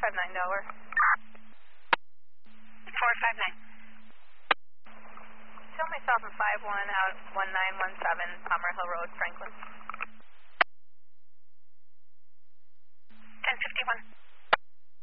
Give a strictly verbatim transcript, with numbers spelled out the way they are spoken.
five nine, Delaware. four five nine. Show myself in five one out one nine one seven, Palmer Hill Road, Franklin.